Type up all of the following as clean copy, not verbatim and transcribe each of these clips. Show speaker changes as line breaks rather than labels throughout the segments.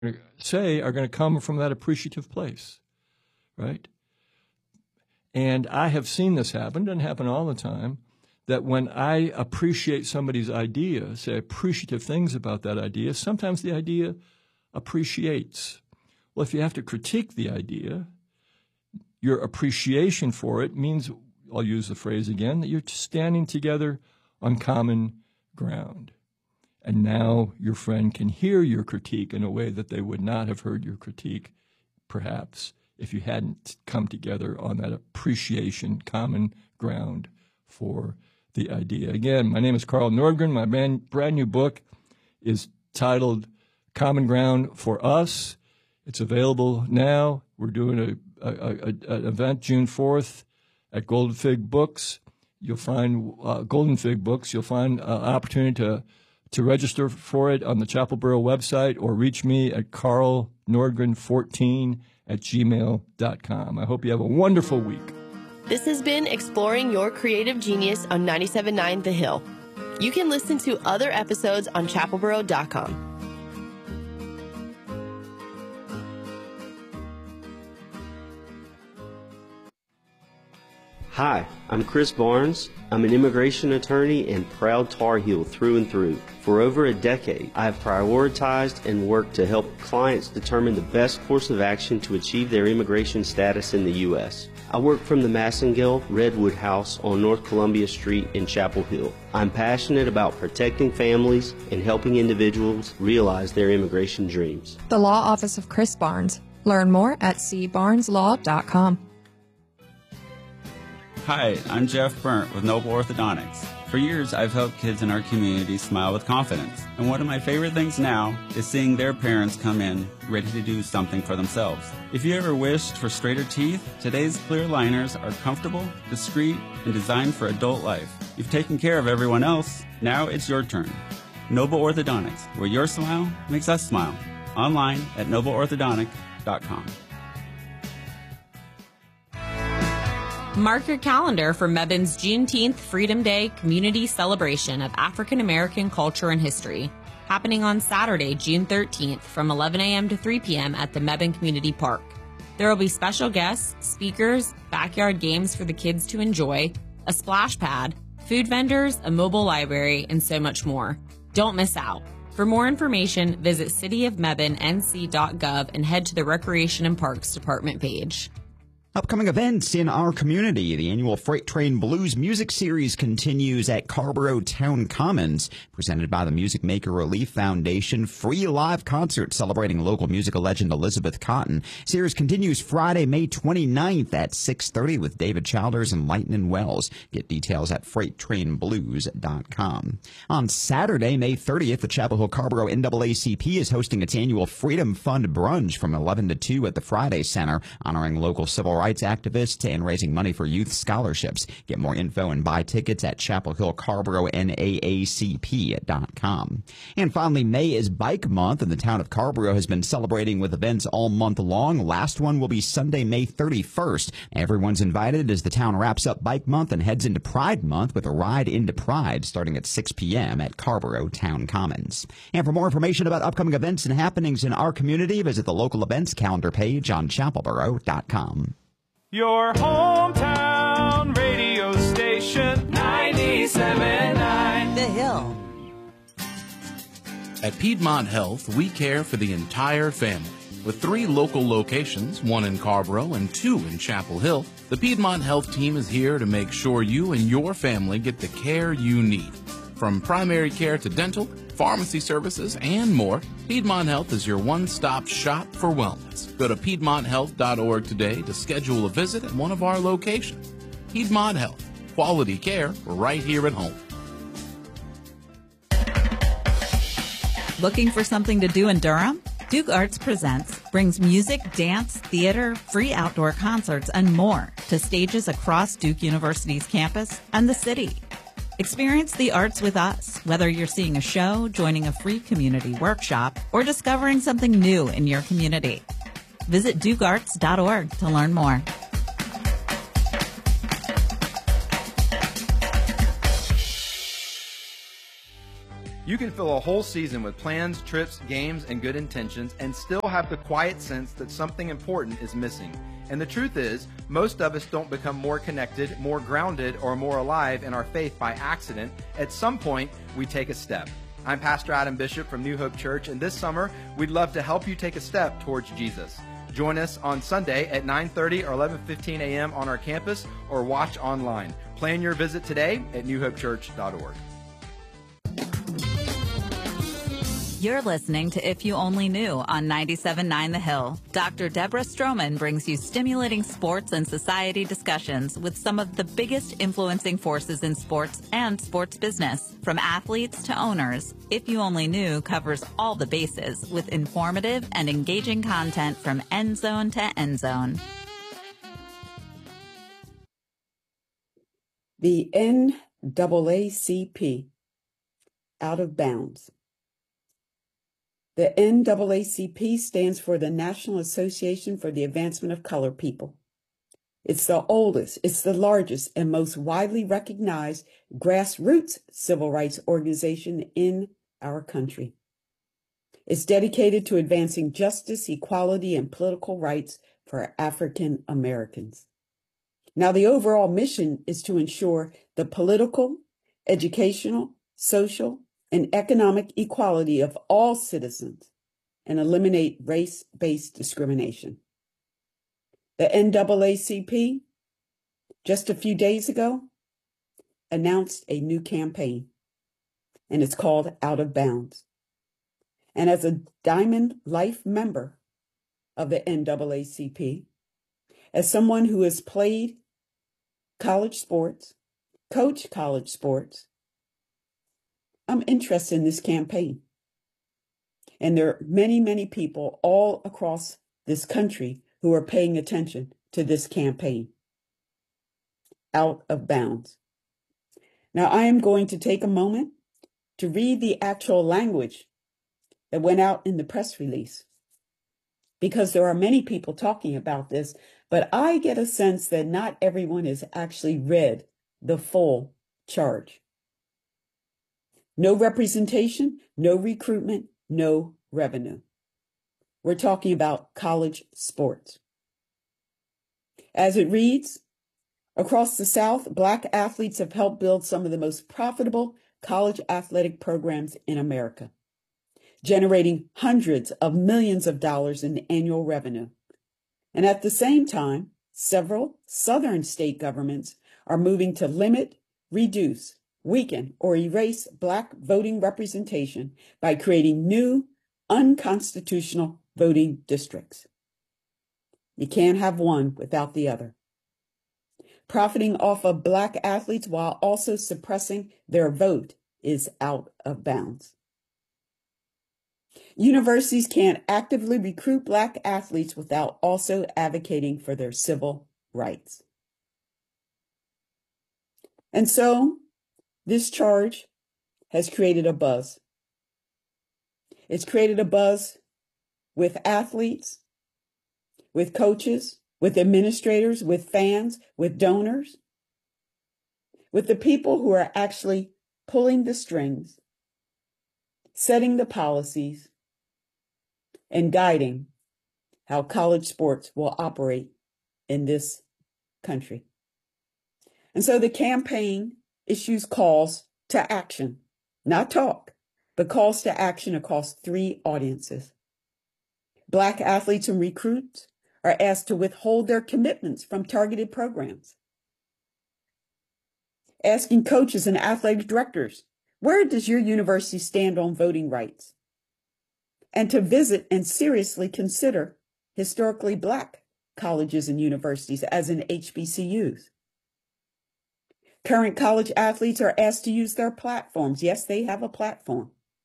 say are going to come from that appreciative place, right? And I have seen this happen, doesn't happen all the time, that when I appreciate somebody's idea, say appreciative things about that idea, sometimes the idea appreciates. Well, if you have to critique the idea, your appreciation for it means, I'll use the phrase again, that you're standing together on common ground. And now your friend can hear your critique in a way that they would not have heard your critique, perhaps, if you hadn't come together on that appreciation, common ground for the idea. Again, my name is Carl Nordgren. My brand new book is titled Common Ground for Us. It's available now. We're doing an event June 4th at Golden Fig Books. You'll find Golden Fig Books. You'll find an opportunity to register for it on the Chapel Borough website or reach me at carlnordgren14@gmail.com. I hope you have a wonderful week.
This has been Exploring Your Creative Genius on 97.9 The Hill. You can listen to other episodes on chapelborough.com.
Hi, I'm Chris Barnes. I'm an immigration attorney and proud Tar Heel through and through. For over a decade, I have prioritized and worked to help clients determine the best course of action to achieve their immigration status in the U.S. I work from the Massengill Redwood House on North Columbia Street in Chapel Hill. I'm passionate about protecting families and helping individuals realize their immigration dreams.
The Law Office of Chris Barnes. Learn more at cbarneslaw.com.
Hi, I'm Jeff Burnt with Noble Orthodontics. For years, I've helped kids in our community smile with confidence. And one of my favorite things now is seeing their parents come in ready to do something for themselves. If you ever wished for straighter teeth, today's clear aligners are comfortable, discreet, and designed for adult life. You've taken care of everyone else. Now it's your turn. Noble Orthodontics, where your smile makes us smile. Online at nobleorthodontic.com.
Mark your calendar for Mebbane's Juneteenth Freedom Day community celebration of African American culture and history, happening on Saturday, June 13th from 11 a.m. to 3 p.m. at the Mebane Community Park. There will be special guests, speakers, backyard games for the kids to enjoy, a splash pad, food vendors, a mobile library, and so much more. Don't miss out. For more information, visit cityofmebanenc.gov and head to the Recreation and Parks Department page.
Upcoming events in our community. The annual Freight Train Blues Music Series continues at Carrboro Town Commons, presented by the Music Maker Relief Foundation. Free live concert celebrating local musical legend Elizabeth Cotton. Series continues Friday, May 29th at 6:30 with David Childers and Lightnin' Wells. Get details at FreightTrainBlues.com. On Saturday, May 30th, the Chapel Hill Carrboro NAACP is hosting its annual Freedom Fund Brunch from 11 to 2 at the Friday Center, honoring local civil rights activists and raising money for youth scholarships. Get more info and buy tickets at chapelhillcarrboroNAACP.com. And finally, May is Bike Month, and the town of Carrboro has been celebrating with events all month long. Last one will be Sunday, May 31st. Everyone's invited as the town wraps up Bike Month and heads into Pride Month with a ride into Pride starting at 6 p.m. at Carrboro Town Commons. And for more information about upcoming events and happenings in our community, visit the local events calendar page on chapelboro.com.
Your hometown radio station, 97.9
The Hill.
At Piedmont Health, we care for the entire family. With 3 local locations, 1 in Carrboro and 2 in Chapel Hill, the Piedmont Health team is here to make sure you and your family get the care you need. From primary care to dental, pharmacy services, and more, Piedmont Health is your one-stop shop for wellness. Go to PiedmontHealth.org today to schedule a visit at one of our locations. Piedmont Health, quality care right here at home.
Looking for something to do in Durham? Duke Arts Presents brings music, dance, theater, free outdoor concerts, and more to stages across Duke University's campus and the city. Experience the arts with us, whether you're seeing a show, joining a free community workshop, or discovering something new in your community. Visit dukearts.org to learn more.
You can fill a whole season with plans, trips, games, and good intentions and still have the quiet sense that something important is missing. And the truth is, most of us don't become more connected, more grounded, or more alive in our faith by accident. At some point, we take a step. I'm Pastor Adam Bishop from New Hope Church, and this summer, we'd love to help you take a step towards Jesus. Join us on Sunday at 9:30 or 11:15 a.m. on our campus or watch online. Plan your visit today at newhopechurch.org.
You're listening to If You Only Knew on 97.9 The Hill. Dr. Deborah Stroman brings you stimulating sports and society discussions with some of the biggest influencing forces in sports and sports business. From athletes to owners, If You Only Knew covers all the bases with informative and engaging content from end zone to end zone.
The NAACP, out of bounds. The NAACP stands for the National Association for the Advancement of Colored People. It's the oldest, it's the largest, and most widely recognized grassroots civil rights organization in our country. It's dedicated to advancing justice, equality, and political rights for African Americans. Now, the overall mission is to ensure the political, educational, social, and economic equality of all citizens and eliminate race-based discrimination. The NAACP, just a few days ago, announced a new campaign, and it's called Out of Bounds. And as a Diamond Life member of the NAACP, as someone who has played college sports, coached college sports, I'm interested in this campaign. And there are many, many people all across this country who are paying attention to this campaign. Out of Bounds. Now, I am going to take a moment to read the actual language that went out in the press release, because there are many people talking about this, but I get a sense that not everyone has actually read the full charge. No representation, no recruitment, no revenue. We're talking about college sports. As it reads, across the South, Black athletes have helped build some of the most profitable college athletic programs in America, generating hundreds of millions of dollars in annual revenue. And at the same time, several Southern state governments are moving to limit, reduce, weaken, or erase Black voting representation by creating new, unconstitutional voting districts. You can't have one without the other. Profiting off of Black athletes while also suppressing their vote is out of bounds. Universities can't actively recruit Black athletes without also advocating for their civil rights. And so, this charge has created a buzz. It's created a buzz with athletes, with coaches, with administrators, with fans, with donors, with the people who are actually pulling the strings, setting the policies, and guiding how college sports will operate in this country. And so the campaign issues calls to action, not talk, but calls to action across three audiences. Black athletes and recruits are asked to withhold their commitments from targeted programs. Asking coaches and athletic directors, where does your university stand on voting rights? And to visit and seriously consider historically Black colleges and universities, as in HBCUs. Current college athletes are asked to use their platforms. Yes, they have a platform.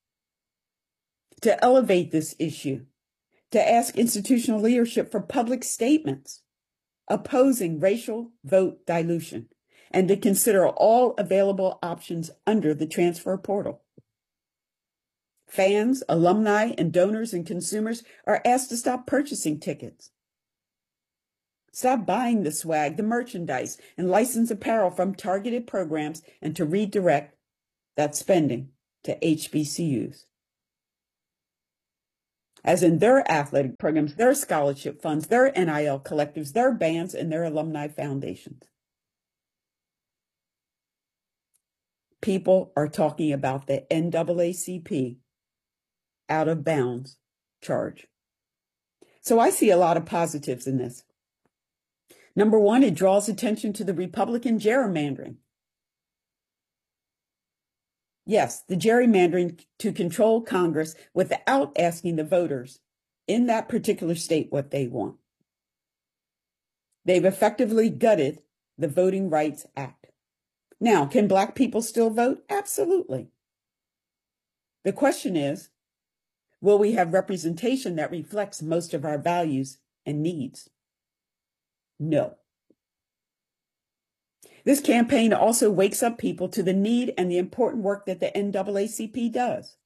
To elevate this issue, to ask institutional leadership for public statements opposing racial vote dilution, and to consider all available options under the transfer portal. Fans, alumni, and donors and consumers are asked to stop purchasing tickets. Stop buying the swag, the merchandise, and licensed apparel from targeted programs, and to redirect that spending to HBCUs, as in their athletic programs, their scholarship funds, their NIL collectives, their bands, and their alumni foundations. People are talking about the NAACP out of bounds charge. So I see a lot of positives in this. Number one, it draws attention to the Republican gerrymandering. Yes, the gerrymandering to control Congress without asking the voters in that particular state what they want. They've effectively gutted the Voting Rights Act. Now, can Black people still vote? Absolutely. The question is, will we have representation that reflects most of our values and needs? No. This campaign also wakes up people to the need and the important work that the NAACP does.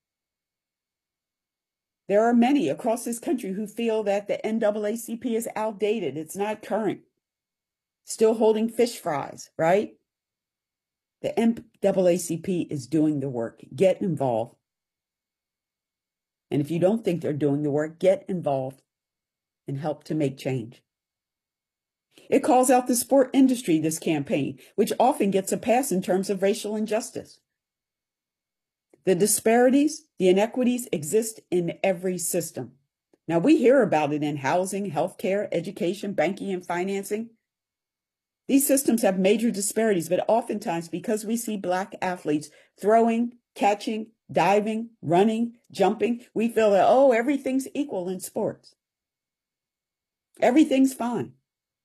There are many across this country who feel that the NAACP is outdated. It's not current. Still holding fish fries, right? The NAACP is doing the work. Get involved. And if you don't think they're doing the work, get involved and help to make change. It calls out the sport industry, this campaign, which often gets a pass in terms of racial injustice. The disparities, the inequities exist in every system. Now, we hear about it in housing, healthcare, education, banking, and financing. These systems have major disparities, but oftentimes because we see Black athletes throwing, catching, diving, running, jumping, we feel that, oh, everything's equal in sports. Everything's fine.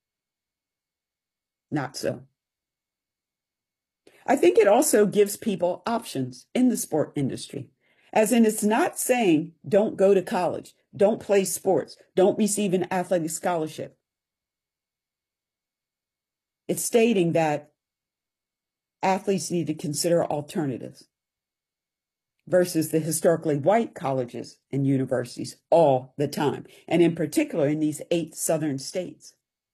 Not so. I think it also gives people options in the sport industry, as in it's not saying don't go to college, don't play sports, don't receive an athletic scholarship. It's stating that athletes need to consider alternatives versus the historically white colleges and universities all the time, and in particular in these 8 southern states.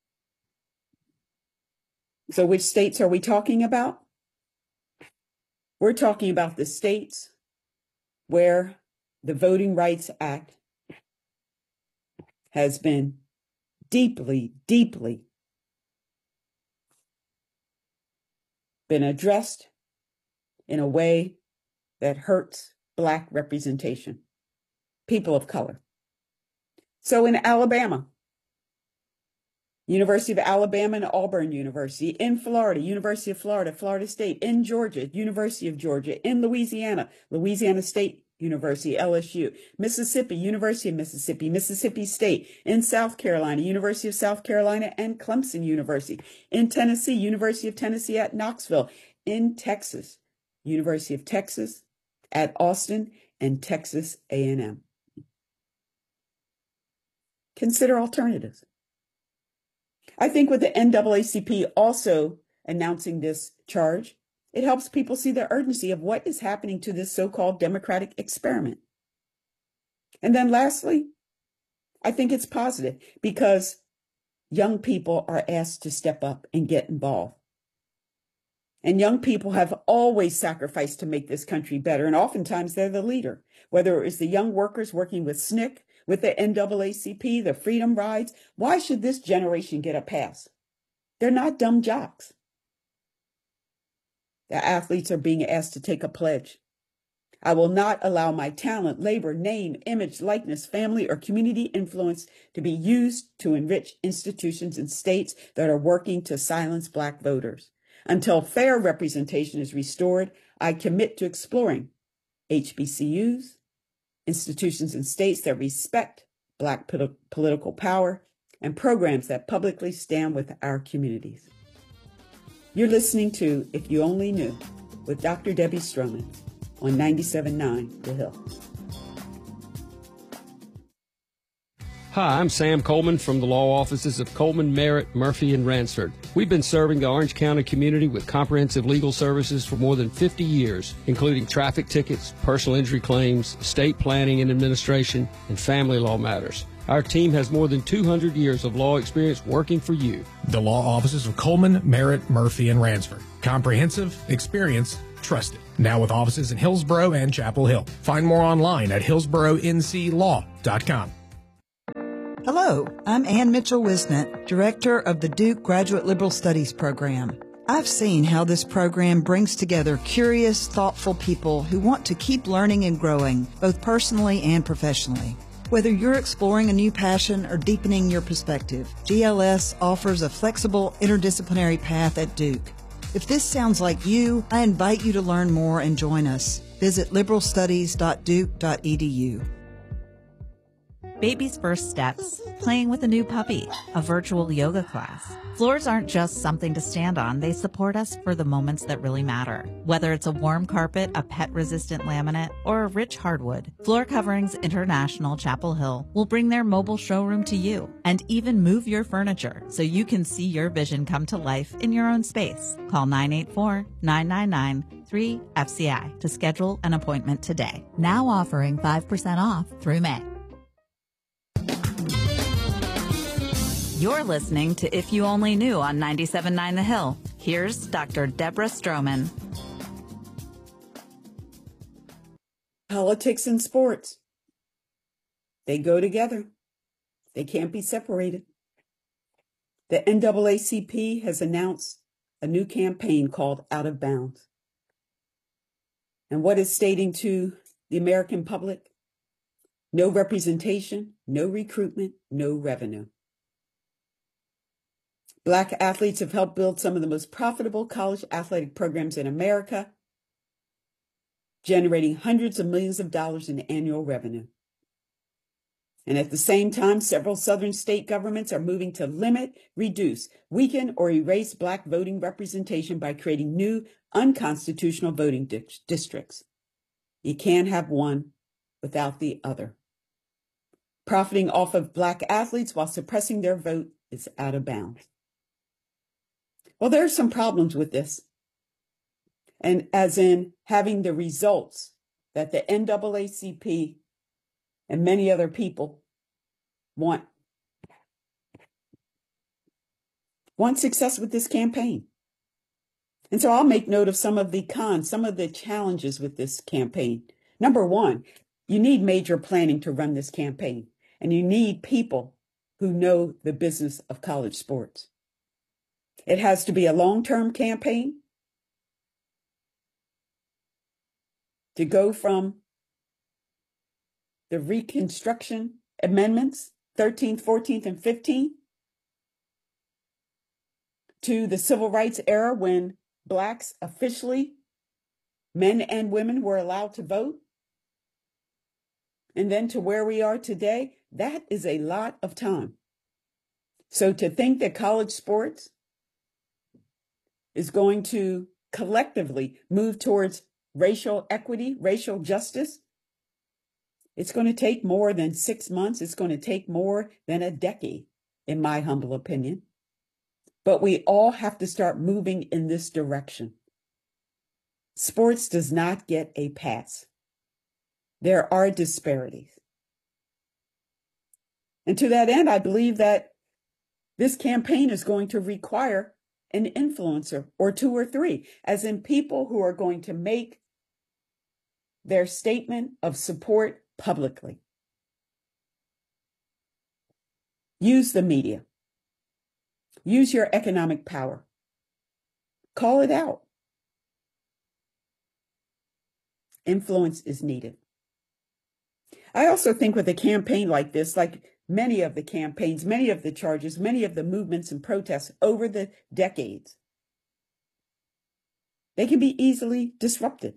So which states are we talking about? We're talking about the states where the Voting Rights Act has been deeply, deeply been addressed in a way that hurts Black representation, people of color. So in Alabama, University of Alabama and Auburn University, in Florida, University of Florida, Florida State, in Georgia, University of Georgia, in Louisiana, Louisiana State University, LSU, Mississippi, University of Mississippi, Mississippi State, in South Carolina, University of South Carolina and Clemson University, in Tennessee, University of Tennessee at Knoxville, in Texas, University of Texas at Austin and Texas A&M. Consider alternatives. I think with the NAACP also announcing this charge, it helps people see the urgency of what is happening to this so-called democratic experiment. And then lastly, I think it's positive because young people are asked to step up and get involved. And young people have always sacrificed to make this country better, and oftentimes they're the leader, whether it was the young workers working with SNCC, with the NAACP, the Freedom Rides. Why should this generation get a pass? They're not dumb jocks. The athletes are being asked to take a pledge. I will not allow my talent, labor, name, image, likeness, family, or community influence to be used to enrich institutions and states that are working to silence Black voters. Until fair representation is restored, I commit to exploring HBCUs, institutions and states that respect Black political power, and programs that publicly stand with our communities. You're listening to If You Only Knew with Dr. Debbie Stroman on 97.9 The Hill.
Hi, I'm Sam Coleman from the law offices of Coleman, Merritt, Murphy, and Ransford. We've been serving the Orange County community with comprehensive legal services for more than 50 years, including traffic tickets, personal injury claims, estate planning and administration, and family law matters. Our team has more than 200 years of law experience working for you.
The law offices of Coleman, Merritt, Murphy, and Ransford. Comprehensive, experienced, trusted. Now with offices in Hillsborough and Chapel Hill. Find more online at hillsboroughnclaw.com.
Hello, I'm Ann Mitchell-Wisnett, Director of the Duke Graduate Liberal Studies Program. I've seen how this program brings together curious, thoughtful people who want to keep learning and growing, both personally and professionally. Whether you're exploring a new passion or deepening your perspective, GLS offers a flexible, interdisciplinary path at Duke. If this sounds like you, I invite you to learn more and join us. Visit liberalstudies.duke.edu.
Baby's first steps, playing with a new puppy, a virtual yoga class. Floors aren't just something to stand on. They support us for the moments that really matter. Whether it's a warm carpet, a pet-resistant laminate, or a rich hardwood, Floor Coverings International Chapel Hill will bring their mobile showroom to you and even move your furniture so you can see your vision come to life in your own space. Call 984-999-3FCI to schedule an appointment today.
Now offering 5% off through May.
You're listening to If You Only Knew on 97.9 The Hill. Here's Dr. Deborah Stroman.
Politics and sports. They go together. They can't be separated. The NAACP has announced a new campaign called Out of Bounds. And what it's stating to the American public? No representation, no recruitment, no revenue. Black athletes have helped build some of the most profitable college athletic programs in America, generating hundreds of millions of dollars in annual revenue. And at the same time, several southern state governments are moving to limit, reduce, weaken, or erase Black voting representation by creating new unconstitutional voting districts. You can't have one without the other. Profiting off of Black athletes while suppressing their vote is out of bounds. Well, there are some problems with this. And as in having the results that the NAACP and many other people want success with this campaign. And so I'll make note of some of the cons, some of the challenges with this campaign. Number one, you need major planning to run this campaign, and you need people who know the business of college sports. It has to be a long-term campaign to go from the Reconstruction Amendments, 13th, 14th, and 15th, to the Civil Rights era when Blacks officially, men and women, were allowed to vote, and then to where we are today. That is a lot of time. So to think that college sports is going to collectively move towards racial equity, racial justice, it's going to take more than 6 months. It's going to take more than a decade, in my humble opinion. But we all have to start moving in this direction. Sports does not get a pass. There are disparities. And to that end, I believe that this campaign is going to require an influencer or two or three, as in people who are going to make their statement of support publicly. Use the media. Use your economic power. Call it out. Influence is needed. I also think with a campaign like this, like many of the campaigns, many of the charges, many of the movements and protests over the decades, they can be easily disrupted.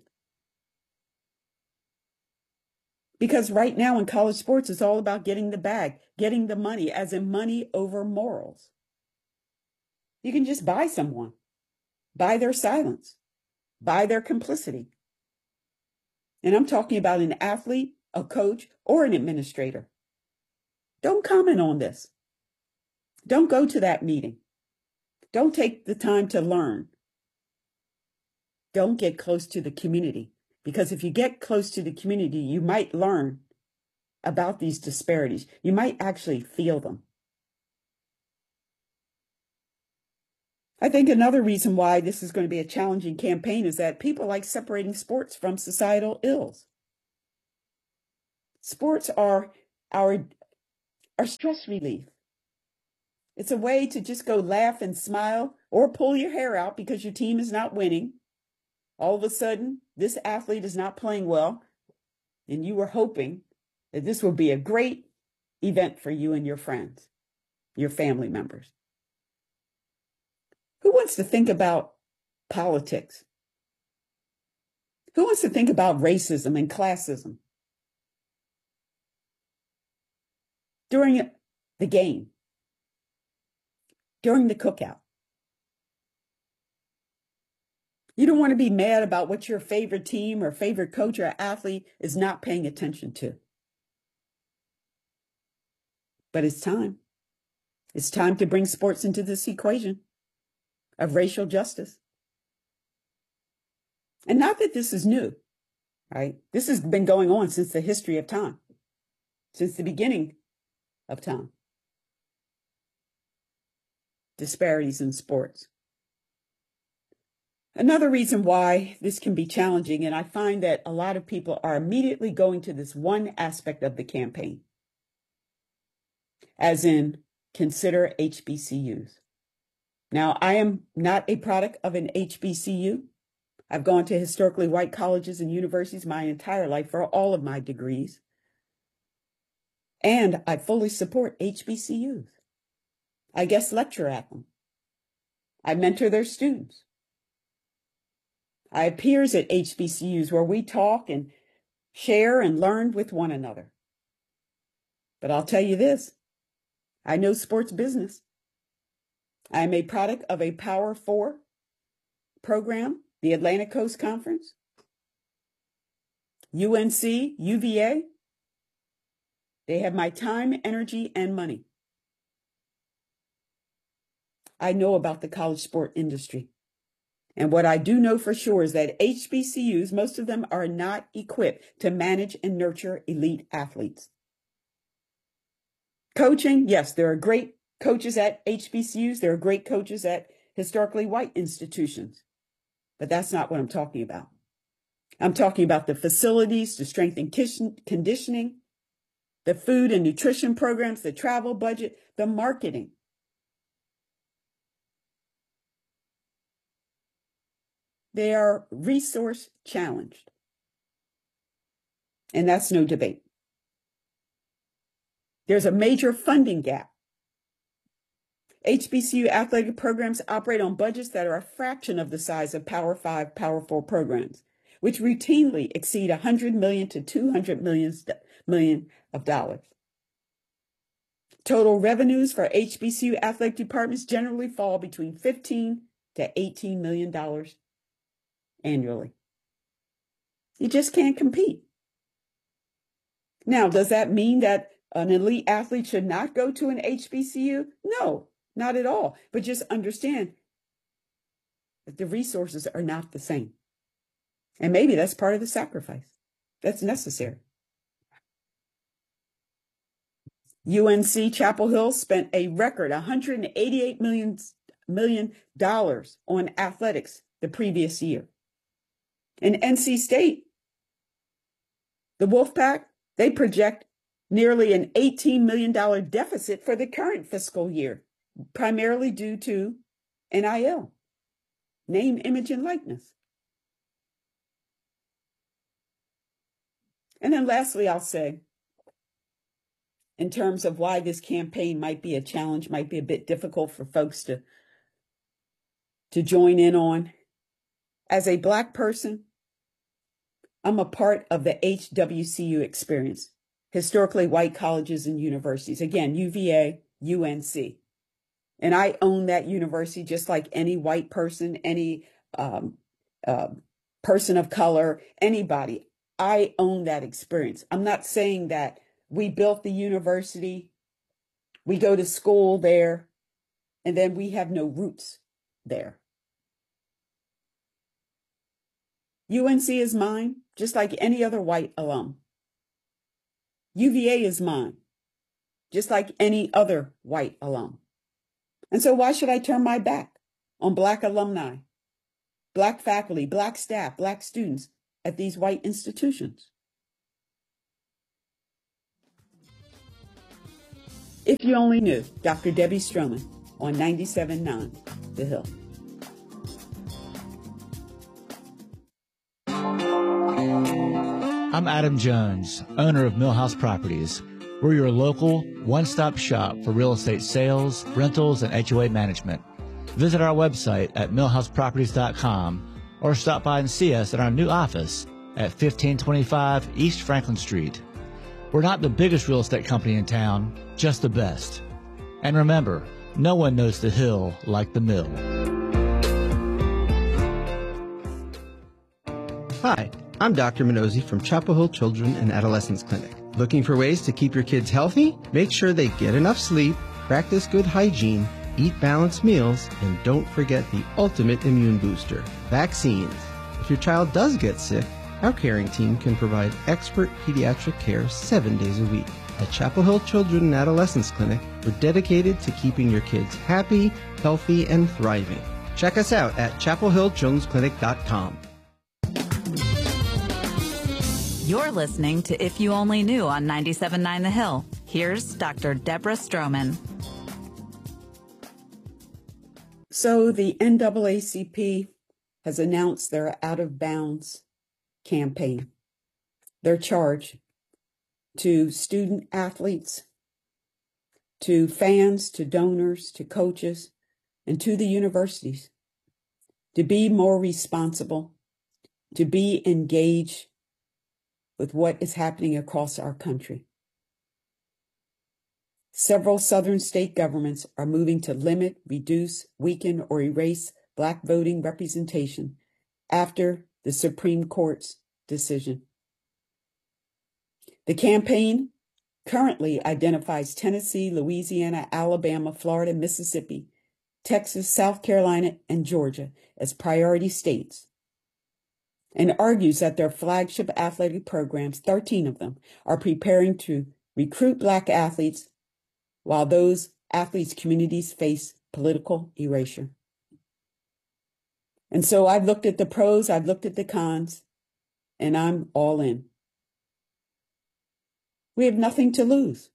Because right now in college sports, it's all about getting the bag, getting the money, as in money over morals. You can just buy someone, buy their silence, buy their complicity. And I'm talking about an athlete, a coach, or an administrator. Don't comment on this. Don't go to that meeting. Don't take the time to learn. Don't get close to the community, because if you get close to the community, you might learn about these disparities. You might actually feel them. I think another reason why this is going to be a challenging campaign is that people like separating sports from societal ills. Sports are our stress relief. It's a way to just go laugh and smile or pull your hair out because your team is not winning. All of a sudden, this athlete is not playing well, and you were hoping that this will be a great event for you and your friends, your family members. Who wants to think about politics? Who wants to think about racism and classism during the game, during the cookout? You don't want to be mad about what your favorite team or favorite coach or athlete is not paying attention to. But it's time. It's time to bring sports into this equation of racial justice. And not that this is new, right? This has been going on since the history of time, since the beginning of time. Disparities in sports. Another reason why this can be challenging, and I find that a lot of people are immediately going to this one aspect of the campaign, as in consider HBCUs. Now, I am not a product of an HBCU. I've gone to historically white colleges and universities my entire life for all of my degrees. And I fully support HBCUs. I guest lecture at them. I mentor their students. I have peers at HBCUs where we talk and share and learn with one another. But I'll tell you this, I know sports business. I am a product of a Power 4 program, the Atlantic Coast Conference, UNC, UVA. They have my time, energy, and money. I know about the college sport industry. And what I do know for sure is that HBCUs, most of them are not equipped to manage and nurture elite athletes. Coaching, yes, there are great coaches at HBCUs. There are great coaches at historically white institutions. But that's not what I'm talking about. I'm talking about the facilities, the strength and conditioning, the food and nutrition programs, the travel budget, the marketing. They are resource challenged. And that's no debate. There's a major funding gap. HBCU athletic programs operate on budgets that are a fraction of the size of Power 5, Power 4 programs, which routinely exceed $100 million to $200 million of dollars. Total revenues for HBCU athletic departments generally fall between $15 to $18 million annually. You just can't compete. Now, does that mean that an elite athlete should not go to an HBCU? No, not at all. But just understand that the resources are not the same. And maybe that's part of the sacrifice that's necessary. UNC Chapel Hill spent a record $188 million on athletics the previous year. In NC State, the Wolfpack, they project nearly an $18 million deficit for the current fiscal year, primarily due to NIL, name, image, and likeness. And then lastly, I'll say, in terms of why this campaign might be a challenge, might be a bit difficult for folks to join in on. As a Black person, I'm a part of the HWCU experience, historically white colleges and universities. Again, UVA, UNC. And I own that university just like any white person, any person of color, anybody. I own that experience. I'm not saying that we built the university, we go to school there, and then we have no roots there. UNC is mine, just like any other white alum. UVA is mine, just like any other white alum. And so why should I turn my back on Black alumni, Black faculty, Black staff, Black students at these white institutions. If you only knew, Dr. Debbie Stroman on 97.9 The Hill.
I'm Adam Jones, owner of Millhouse Properties. We're your local one-stop shop for real estate sales, rentals, and HOA management. Visit our website at millhouseproperties.com or stop by and see us at our new office at 1525 East Franklin Street. We're not the biggest real estate company in town, just the best. And remember, no one knows the Hill like the Mill.
Hi, I'm Dr. Minozzi from Chapel Hill Children and Adolescents Clinic. Looking for ways to keep your kids healthy? Make sure they get enough sleep, practice good hygiene, eat balanced meals, and don't forget the ultimate immune booster, vaccines. If your child does get sick, our caring team can provide expert pediatric care 7 days a week. At Chapel Hill Children and Adolescents Clinic, we're dedicated to keeping your kids happy, healthy, and thriving. Check us out at chapelhillchildrensclinic.com.
You're listening to If You Only Knew on 97.9 The Hill. Here's Dr. Deborah Stroman.
So the NAACP has announced their Out of Bounds campaign. Their charge to student athletes, to fans, to donors, to coaches, and to the universities to be more responsible, to be engaged with what is happening across our country. Several southern state governments are moving to limit, reduce, weaken, or erase Black voting representation after the Supreme Court's decision. The campaign currently identifies Tennessee, Louisiana, Alabama, Florida, Mississippi, Texas, South Carolina, and Georgia as priority states, and argues that their flagship athletic programs, 13 of them, are preparing to recruit Black athletes while those athletes' communities face political erasure. And so I've looked at the pros, I've looked at the cons, and I'm all in. We have nothing to lose.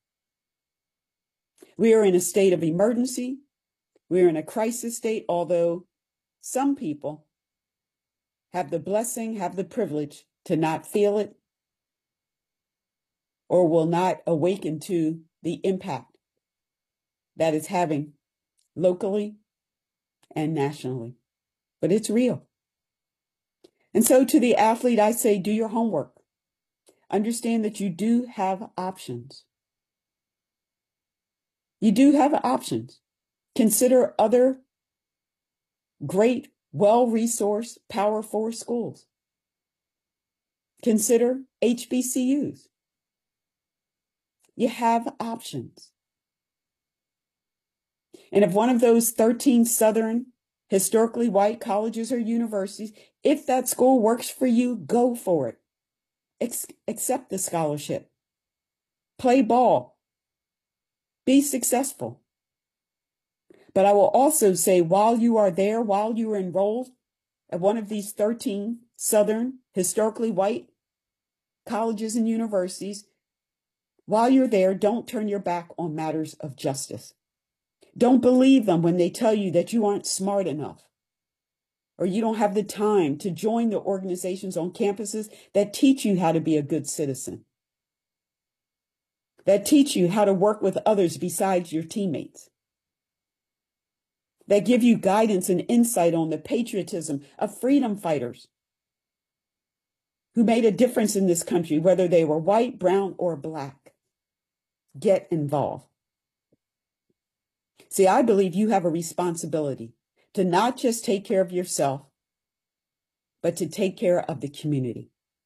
We are in a state of emergency. We are in a crisis state, although some people have the blessing, have the privilege to not feel it, or will not awaken to the impact that it's having locally and nationally. But it's real. And so to the athlete, I say, do your homework. Understand that you do have options. You do have options. Consider other great, well-resourced Power 4 schools. Consider HBCUs. You have options. And if one of those 13 Southern historically white colleges or universities, if that school works for you, go for it. Accept the scholarship. Play ball. Be successful. But I will also say, while you are there, while you are enrolled at one of these 13 Southern historically white colleges and universities, while you're there, don't turn your back on matters of justice. Don't believe them when they tell you that you aren't smart enough or you don't have the time to join the organizations on campuses that teach you how to be a good citizen, that teach you how to work with others besides your teammates, that give you guidance and insight on the patriotism of freedom fighters who made a difference in this country, whether they were white, brown, or Black. Get involved. See, I believe you have a responsibility to not just take care of yourself, but to take care of the community.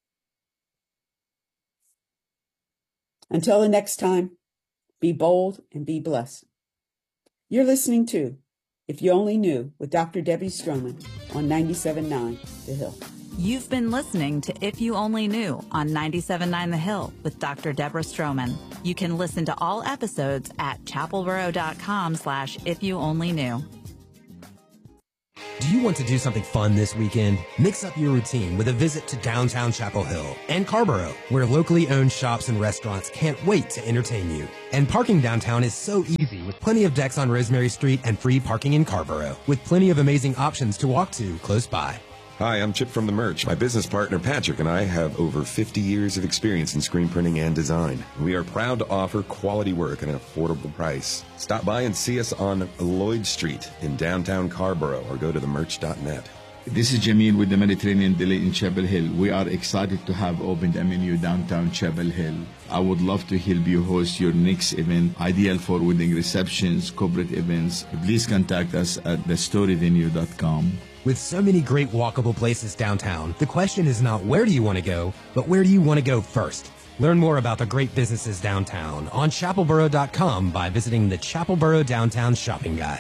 Until the next time, be bold and be blessed. You're listening to If You Only Knew with Dr. Debbie Stroman on 97.9 The Hill.
You've been listening to If You Only Knew on 97.9 The Hill with Dr. Deborah Stroman. You can listen to all episodes at chapelboro.com/ifyouonlyknew.
Do you want to do something fun this weekend? Mix up your routine with a visit to downtown Chapel Hill and Carborough, where locally owned shops and restaurants can't wait to entertain you. And parking downtown is so easy with plenty of decks on Rosemary Street and free parking in Carborough, with plenty of amazing options to walk to close by.
Hi, I'm Chip from The Merch. My business partner Patrick and I have over 50 years of experience in screen printing and design. We are proud to offer quality work at an affordable price. Stop by and see us on Lloyd Street in downtown Carborough or go to themerch.net.
This is Jamil with the Mediterranean Deli in Chapel Hill. We are excited to have opened a menu downtown Chapel Hill. I would love to help you host your next event, ideal for wedding receptions, corporate events. Please contact us at thestoryvenue.com.
With so many great walkable places downtown, the question is not where do you want to go, but where do you want to go first? Learn more about the great businesses downtown on chapelboro.com by visiting the Chapelboro Downtown Shopping Guide.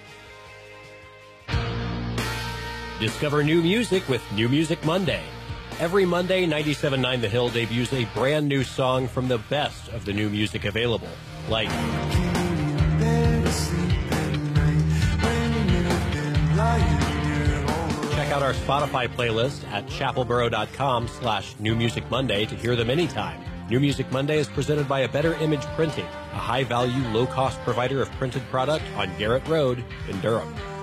Discover new music with New Music Monday. Every Monday, 97.9 The Hill debuts a brand new song from the best of the new music available, like check out our Spotify playlist at chapelboro.com/New Music Monday to hear them anytime. New Music Monday is presented by A Better Image Printing, a high-value, low-cost provider of printed product on Garrett Road in Durham.